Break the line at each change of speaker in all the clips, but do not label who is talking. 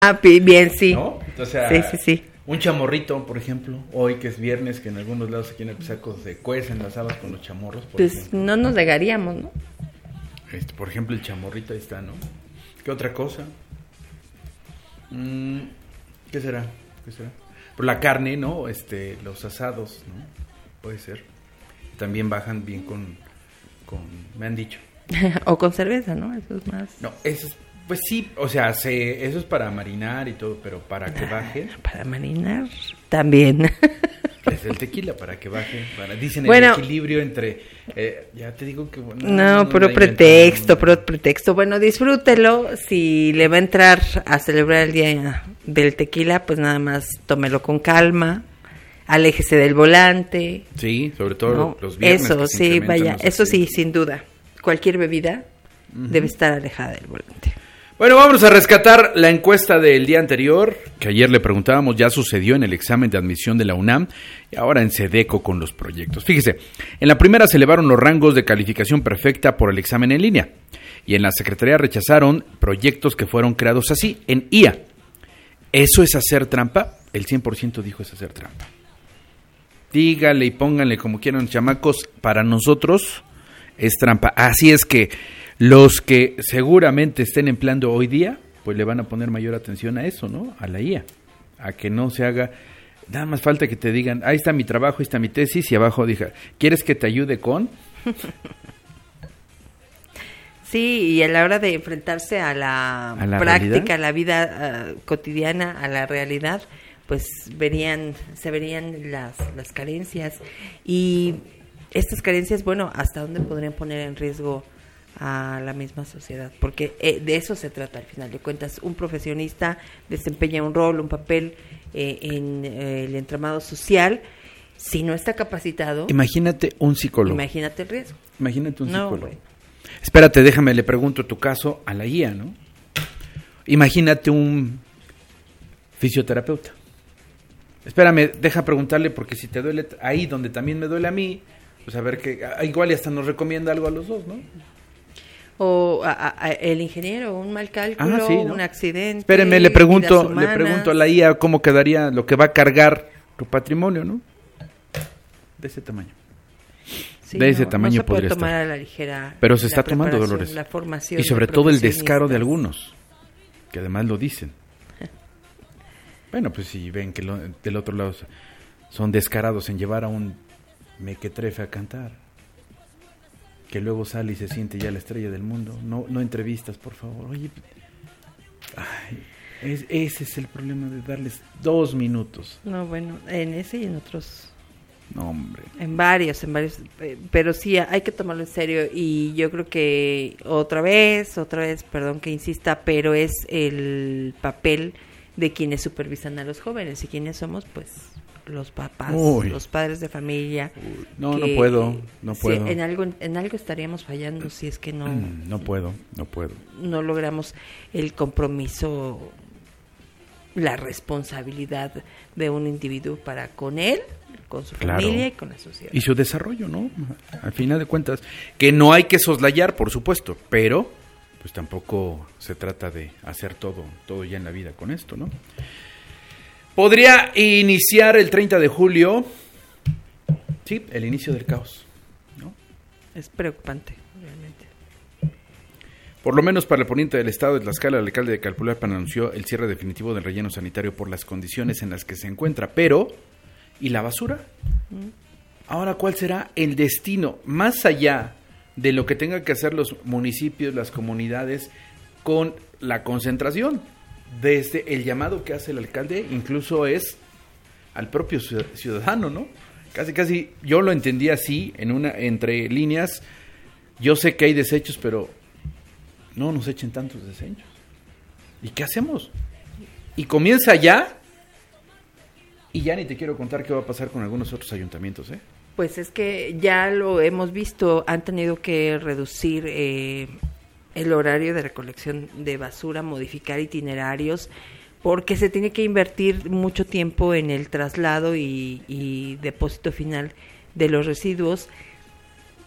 Bien, sí.
¿No? O sea,
sí.
Un chamorrito, por ejemplo, hoy que es viernes, que en algunos lados aquí en el Pisaco se cuecen las habas con los chamorros.
Pues
ejemplo.
no nos negaríamos, ¿no?
Por ejemplo, el chamorrito ahí está, ¿no? ¿Qué otra cosa? ¿Qué será? Por la carne, ¿no? Los asados, ¿no? Puede ser. También bajan bien con me han dicho.
O con cerveza, ¿no? Eso es más.
No, eso es, pues sí, o sea, eso es para marinar y todo, pero para que baje.
Para marinar también.
Es el tequila, para que baje. Dicen
bueno,
el equilibrio entre. Ya te digo que. Bueno,
no, puro pretexto. Bueno, disfrútelo. Si le va a entrar a celebrar el día del tequila, pues nada más tómelo con calma. Aléjese del volante.
Sí, sobre todo
¿no?
los viernes.
Eso, sí, vaya. Eso sí, sin duda. Cualquier bebida debe estar alejada del volante.
Bueno, vamos a rescatar la encuesta del día anterior, que ayer le preguntábamos, ya sucedió en el examen de admisión de la UNAM y ahora en SEDECO con los proyectos. Fíjese, en la primera se elevaron los rangos de calificación perfecta por el examen en línea y en la Secretaría rechazaron proyectos que fueron creados así, en IA. ¿Eso es hacer trampa? El 100% dijo es hacer trampa. Dígale y pónganle como quieran, chamacos, para nosotros es trampa. Así es que los que seguramente estén empleando hoy día, pues le van a poner mayor atención a eso, ¿no? A la IA, a que no se haga, nada más falta que te digan, ahí está mi trabajo, ahí está mi tesis, y abajo dije, ¿quieres que te ayude con?
Sí, y a la hora de enfrentarse a la práctica, ¿realidad? A la vida cotidiana, a la realidad, pues se verían las carencias, y estas carencias, bueno, ¿hasta dónde podrían poner en riesgo a la misma sociedad? Porque de eso se trata al final de cuentas. Un profesionista desempeña un rol, un papel en el entramado social. Si no está capacitado,
imagínate un psicólogo.
Imagínate el riesgo.
Imagínate un psicólogo.
Bueno.
Espérate, déjame, le pregunto tu caso a la guía, ¿no? Imagínate un fisioterapeuta. Espérame, deja preguntarle, porque si te duele ahí donde también me duele a mí, pues a ver que igual y hasta nos recomienda algo a los dos, ¿no?
O el ingeniero, un mal cálculo,
sí, ¿no?
Un accidente.
Espéreme, le pregunto a la IA cómo quedaría lo que va a cargar tu patrimonio, ¿no? De ese tamaño.
Sí,
de ese tamaño
no se
podría
puede tomar
estar.
A la ligera.
Pero se está tomando, Dolores.
La formación
y sobre todo el descaro de algunos, que además lo dicen. Bueno, pues si ven que del otro lado son descarados en llevar a un mequetrefe a cantar, que luego sale y se siente ya la estrella del mundo. No entrevistas, por favor. Oye, ese es el problema de darles 2 minutos.
No, bueno, en ese y en otros.
No, hombre.
En varios, pero sí, hay que tomarlo en serio, y yo creo que otra vez, perdón que insista, pero es el papel de quienes supervisan a los jóvenes. ¿Y quiénes somos? Pues los papás, los padres de familia.
No puedo.
Sí, en algo estaríamos fallando si es que
no puedo.
No logramos el compromiso, la responsabilidad de un individuo para con él, con su familia y con la sociedad.
Y su desarrollo, ¿no? Al final de cuentas, que no hay que soslayar, por supuesto, pero pues tampoco se trata de hacer todo ya en la vida con esto, ¿no? Podría iniciar el 30 de julio, sí, el inicio del caos, ¿no?
Es preocupante, realmente.
Por lo menos para el poniente del estado de Tlaxcala, el alcalde de Calpulalpan anunció el cierre definitivo del relleno sanitario por las condiciones en las que se encuentra. Pero, ¿y la basura? Ahora, ¿cuál será el destino? Más allá de lo que tengan que hacer los municipios, las comunidades, con la concentración. Desde el llamado que hace el alcalde, incluso es al propio ciudadano, ¿no? Casi, yo lo entendí así, entre líneas. Yo sé que hay desechos, pero no nos echen tantos desechos. ¿Y qué hacemos? Y comienza ya, y ya ni te quiero contar qué va a pasar con algunos otros ayuntamientos, ¿eh?
Pues es que ya lo hemos visto, han tenido que reducir el horario de recolección de basura, modificar itinerarios, porque se tiene que invertir mucho tiempo en el traslado y depósito final de los residuos.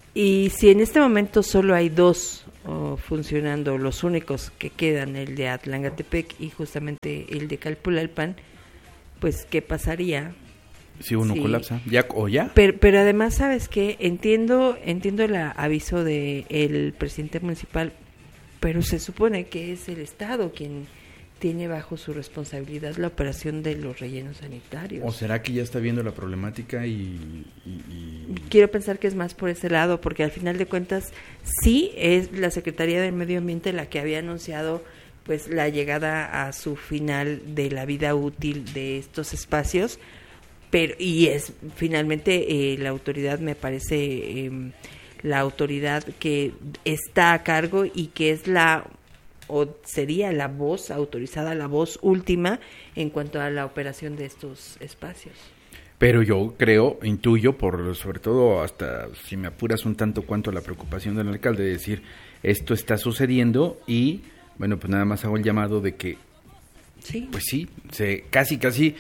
Y si en este momento solo hay 2 funcionando, los únicos que quedan, el de Atlangatepec y justamente el de Calpulalpan, pues ¿qué pasaría?
Si uno colapsa, ya.
Pero además, ¿sabes qué? Entiendo el aviso del presidente municipal, pero se supone que es el Estado quien tiene bajo su responsabilidad la operación de los rellenos sanitarios.
¿O será que ya está viendo la problemática y...?
Quiero pensar que es más por ese lado, porque al final de cuentas sí es la Secretaría del Medio Ambiente la que había anunciado pues la llegada a su final de la vida útil de estos espacios, pero y es finalmente la autoridad, me parece, la autoridad que está a cargo y que es o sería la voz autorizada, la voz última en cuanto a la operación de estos espacios.
Pero yo intuyo, sobre todo hasta si me apuras un tanto cuanto a la preocupación del alcalde, de decir, esto está sucediendo y, bueno, pues nada más hago el llamado de que,
sí,
pues sí, casi,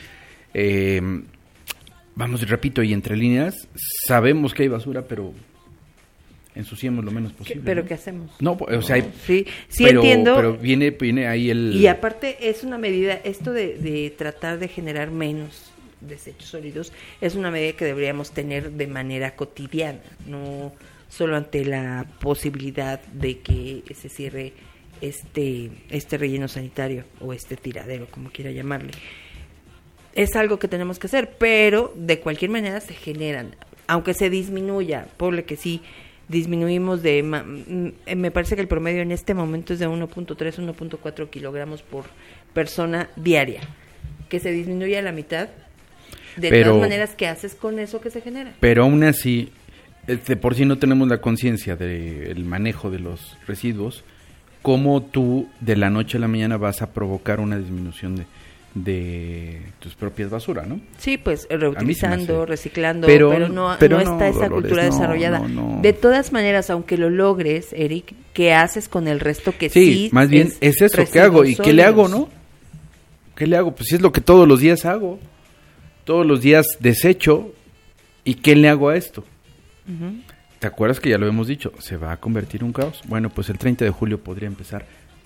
vamos, repito, y entre líneas, sabemos que hay basura, pero ensuciemos lo menos posible.
¿Pero
¿no?
qué hacemos?
No, o sea,
sí entiendo.
Pero viene ahí el...
Y aparte es una medida, esto de tratar de generar menos desechos sólidos, es una medida que deberíamos tener de manera cotidiana, no solo ante la posibilidad de que se cierre este relleno sanitario o este tiradero, como quiera llamarle. Es algo que tenemos que hacer, pero de cualquier manera se generan, aunque se disminuya, ponle que sí, disminuimos me parece que el promedio en este momento es de 1.3, 1.4 kilogramos por persona diaria, que se disminuya a la mitad. De todas maneras, ¿qué haces con eso que se genera? Pero
aún así, de por sí no tenemos la conciencia del manejo de los residuos. ¿Cómo tú de la noche a la mañana vas a provocar una disminución de tus propias basuras, ¿no?
Sí, pues reutilizando, reciclando, pero no está esa cultura desarrollada. No. De todas maneras, aunque lo logres, Eric, ¿qué haces con el resto que sí?
Más bien es eso, ¿qué hago? ¿Y qué le hago, no? ¿Qué le hago? Pues sí es lo que todos los días hago. Todos los días desecho. ¿Y qué le hago a esto? Uh-huh. ¿Te acuerdas que ya lo hemos dicho? ¿Se va a convertir en un caos? Bueno, pues el 30 de julio podría empezar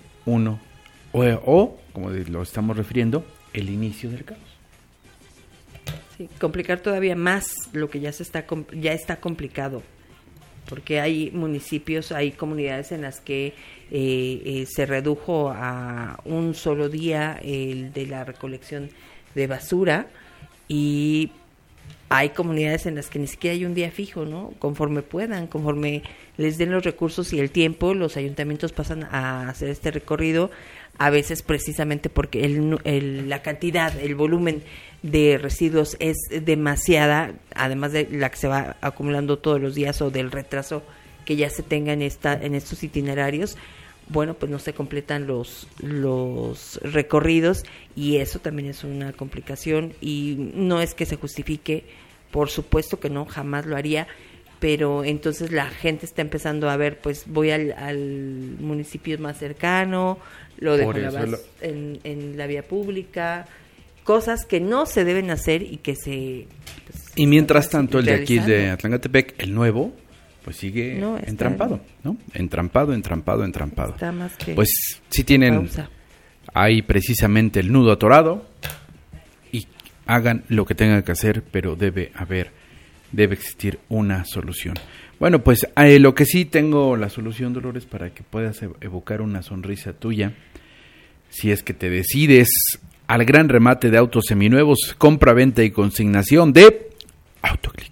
o como lo estamos refiriendo, el inicio del caos.
Sí, complicar todavía más lo que ya está complicado, porque hay municipios, hay comunidades en las que se redujo a un solo día el de la recolección de basura, y hay comunidades en las que ni siquiera hay un día fijo, ¿no? Conforme puedan, conforme les den los recursos y el tiempo, los ayuntamientos pasan a hacer este recorrido, a veces precisamente porque la cantidad, el volumen de residuos es demasiada, además de la que se va acumulando todos los días o del retraso que ya se tenga en estos itinerarios. Bueno, pues no se completan los recorridos, y eso también es una complicación, y no es que se justifique, por supuesto que no, jamás lo haría, pero entonces la gente está empezando a ver, pues voy al municipio más cercano, lo dejo en la vía pública, cosas que no se deben hacer y que se... Pues,
y mientras tanto el de aquí de Atlangatepec, el nuevo, pues sigue entrampado, ¿no? Entrampado.
Está más que
pues sí tienen ahí precisamente el nudo atorado, y hagan lo que tengan que hacer, pero debe existir una solución. Bueno, pues lo que sí tengo la solución, Dolores, para que puedas evocar una sonrisa tuya, si es que te decides al gran remate de autos seminuevos, compra, venta y consignación de Autoclick.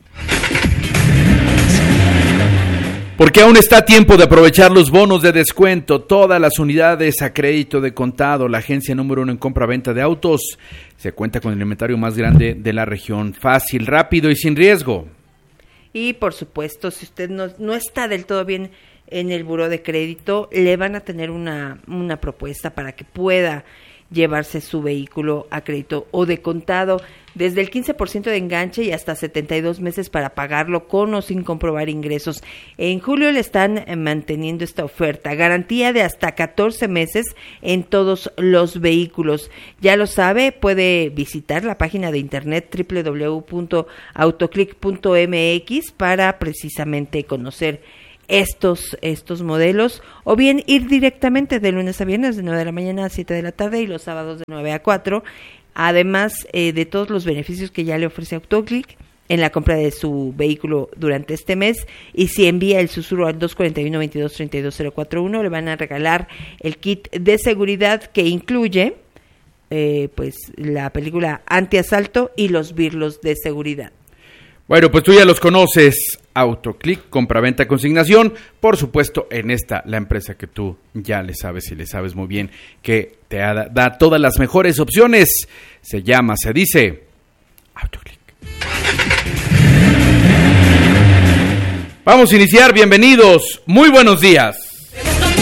Porque aún está a tiempo de aprovechar los bonos de descuento, todas las unidades a crédito de contado, la agencia número 1 en compra-venta de autos. Se cuenta con el inventario más grande de la región, fácil, rápido y sin riesgo.
Y por supuesto, si usted no está del todo bien en el buró de crédito, le van a tener una propuesta para que pueda llevarse su vehículo a crédito o de contado. desde el 15% de enganche y hasta 72 meses para pagarlo con o sin comprobar ingresos. En julio le están manteniendo esta oferta, garantía de hasta 14 meses en todos los vehículos. Ya lo sabe, puede visitar la página de internet www.autoclick.mx para precisamente conocer estos modelos, o bien ir directamente de lunes a viernes de 9 de la mañana a 7 de la tarde y los sábados de 9 a 4, además de todos los beneficios que ya le ofrece Autoclick en la compra de su vehículo durante este mes. Y si envía el susurro al 241-22-32041, le van a regalar el kit de seguridad que incluye pues la película antiasalto y los birlos de seguridad.
Bueno, pues tú ya los conoces, Autoclick, compraventa, consignación, por supuesto en esta, la empresa que tú ya le sabes y le sabes muy bien, que te da todas las mejores opciones, se dice Autoclick. Vamos a iniciar, bienvenidos, muy buenos días.